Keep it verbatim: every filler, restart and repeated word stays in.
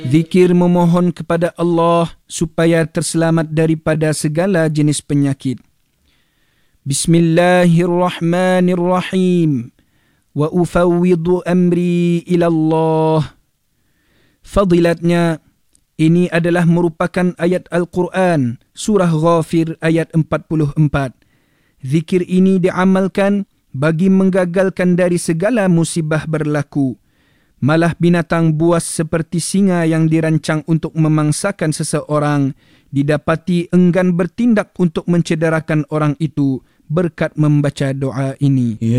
Zikir memohon kepada Allah supaya terselamat daripada segala jenis penyakit. Bismillahirrahmanirrahim. Wa ufawwidu amri ila Allah. Fadilatnya, ini adalah merupakan ayat Al-Quran, surah Ghafir ayat empat puluh empat. Zikir ini diamalkan bagi menggagalkan dari segala musibah berlaku. Malah binatang buas seperti singa yang dirancang untuk memangsakan seseorang didapati enggan bertindak untuk mencederakan orang itu berkat membaca doa ini.